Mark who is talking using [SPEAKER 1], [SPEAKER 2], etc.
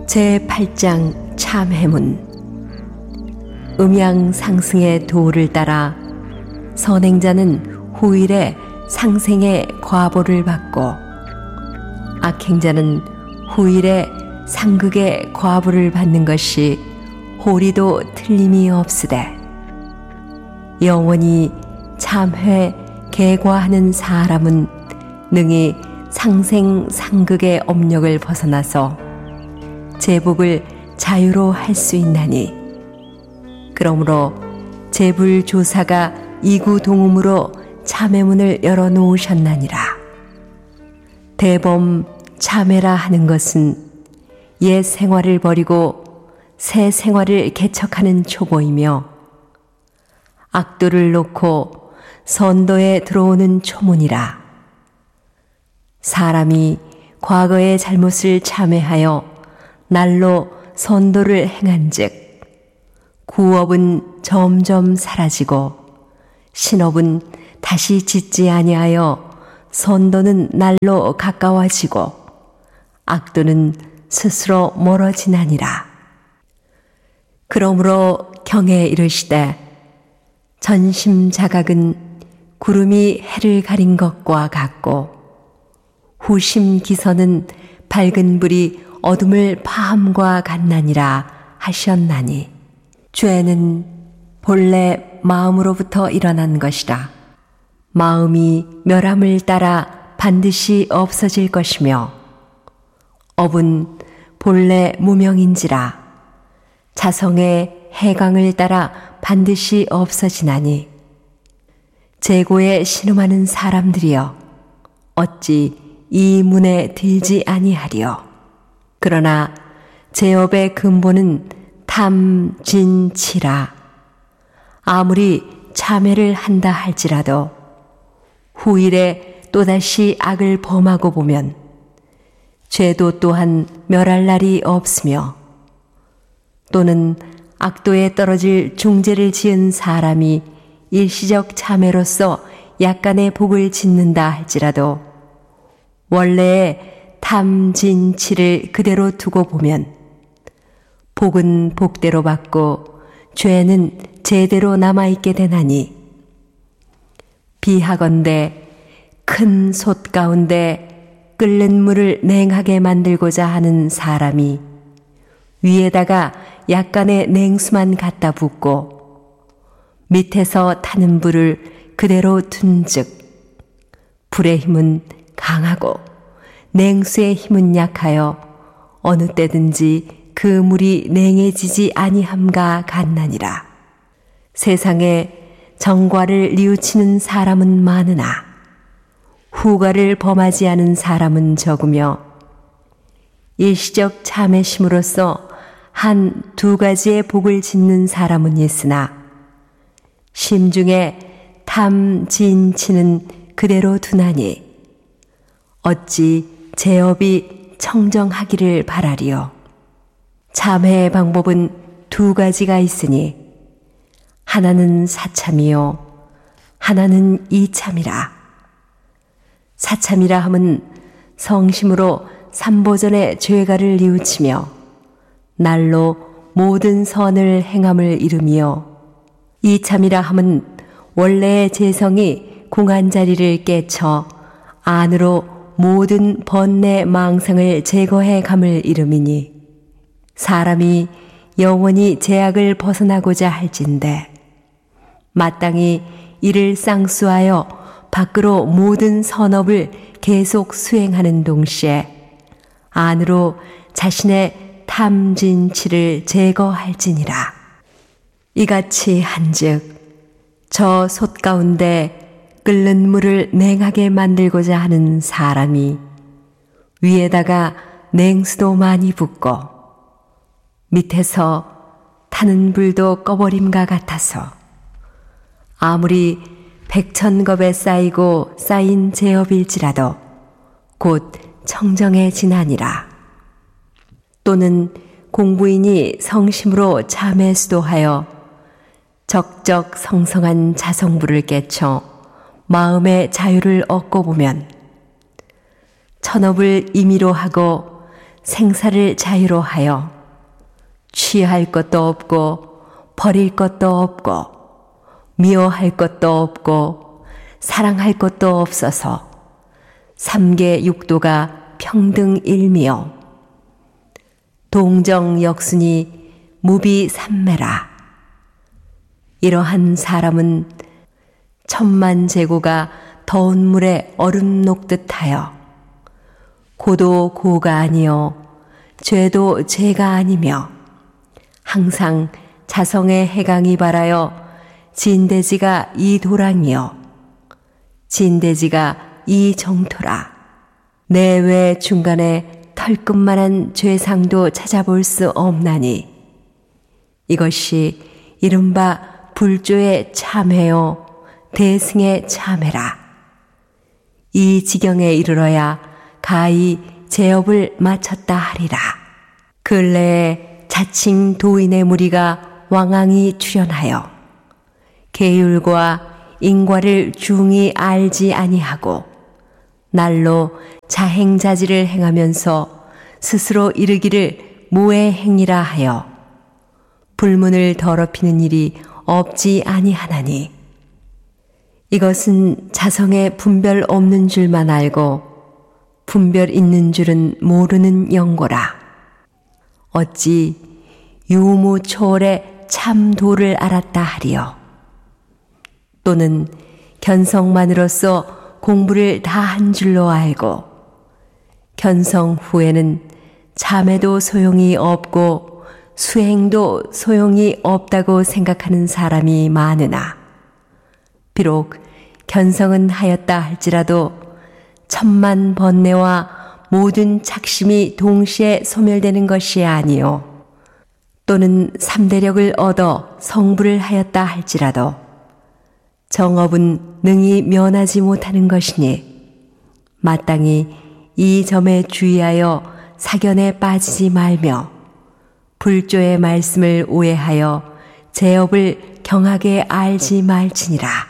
[SPEAKER 1] 제8장 참해문. 음양 상승의 도를 따라 선행자는 후일에 상생의 과보를 받고 악행자는 후일에 상극의 과보를 받는 것이 호리도 틀림이 없으되, 영원히 참회 계과하는 사람은 능히 상생 상극의 업력을 벗어나서 제복을 자유로 할 수 있나니, 그러므로 제불조사가 이구동음으로 참회문을 열어놓으셨나니라. 대범 참회라 하는 것은 옛 생활을 버리고 새 생활을 개척하는 초보이며, 악도를 놓고 선도에 들어오는 초문이라. 사람이 과거의 잘못을 참회하여 날로 선도를 행한즉 구업은 점점 사라지고 신업은 다시 짓지 아니하여 선도는 날로 가까워지고 악도는 스스로 멀어지나니라. 그러므로 경에 이르시되, 전심자각은 구름이 해를 가린 것과 같고 후심기선은 밝은 불이 어둠을 파함과 같나니라 하셨나니, 죄는 본래 마음으로부터 일어난 것이라. 마음이 멸함을 따라 반드시 없어질 것이며, 업은 본래 무명인지라. 자성의 해강을 따라 반드시 없어지나니, 재고에 신음하는 사람들이여 어찌 이 문에 들지 아니하리요. 그러나 제업의 근본은 탐진치라. 아무리 참회를 한다 할지라도 후일에 또다시 악을 범하고 보면 죄도 또한 멸할 날이 없으며, 또는 악도에 떨어질 중죄를 지은 사람이 일시적 참회로서 약간의 복을 짓는다 할지라도 원래의 탐진치를 그대로 두고 보면 복은 복대로 받고 죄는 제대로 남아있게 되나니, 비하건대 큰 솥 가운데 끓는 물을 냉하게 만들고자 하는 사람이 위에다가 약간의 냉수만 갖다 붓고 밑에서 타는 불을 그대로 둔즉 불의 힘은 강하고 냉수의 힘은 약하여 어느 때든지 그 물이 냉해지지 아니함과 같나니라. 세상에 정과를 뉘우치는 사람은 많으나 후과를 범하지 않은 사람은 적으며, 일시적 참회심으로써 한 두 가지의 복을 짓는 사람은 있으나 심중에 탐진치는 그대로 두나니 어찌 제업이 청정하기를 바라리요. 참회의 방법은 두 가지가 있으니 하나는 사참이요 하나는 이참이라. 사참이라 함은 성심으로 삼보전의 죄가를 뉘우치며 날로 모든 선을 행함을 이루며, 이참이라 함은 원래의 재성이 궁한 자리를 깨쳐 안으로 모든 번뇌 망상을 제거해 감을 이름이니, 사람이 영원히 제약을 벗어나고자 할진대 마땅히 이를 쌍수하여 밖으로 모든 선업을 계속 수행하는 동시에 안으로 자신의 탐진치를 제거할지니라. 이같이 한즉 저 솥 가운데 끓는 물을 냉하게 만들고자 하는 사람이 위에다가 냉수도 많이 붓고 밑에서 타는 불도 꺼버림과 같아서 아무리 백천겁에 쌓이고 쌓인 제업일지라도 곧 청정해지나니라. 또는 공부인이 성심으로 참회 수도하여 적적 성성한 자성부를 깨쳐 마음의 자유를 얻고 보면 천업을 임의로 하고 생사를 자유로 하여 취할 것도 없고 버릴 것도 없고 미워할 것도 없고 사랑할 것도 없어서 삼계 육도가 평등일미요 동정역순이 무비삼매라. 이러한 사람은 천만 제고가 더운 물에 얼음 녹듯하여 고도 고가 아니요 죄도 죄가 아니며 항상 자성의 해강이 발하여 진대지가 이 도랑이요 진대지가 이 정토라. 내외 중간에 털끝만한 죄상도 찾아볼 수 없나니 이것이 이른바 불조의 참회요 대승의 참회라. 이 지경에 이르러야 가히 제업을 마쳤다 하리라. 근래에 자칭 도인의 무리가 왕왕이 출현하여 계율과 인과를 중히 알지 아니하고 날로 자행자지를 행하면서 스스로 이르기를 모해행이라 하여 불문을 더럽히는 일이 없지 아니하나니 이것은 자성에 분별 없는 줄만 알고 분별 있는 줄은 모르는 영고라. 어찌 유무초월의 참도를 알았다 하리요. 또는 견성만으로서 공부를 다 한 줄로 알고 견성 후에는 참회도 소용이 없고 수행도 소용이 없다고 생각하는 사람이 많으나 비록 견성은 하였다 할지라도 천만 번뇌와 모든 착심이 동시에 소멸되는 것이 아니요 또는 삼대력을 얻어 성불을 하였다 할지라도 정업은 능히 면하지 못하는 것이니 마땅히 이 점에 주의하여 사견에 빠지지 말며 불조의 말씀을 오해하여 제업을 경하게 알지 말지니라.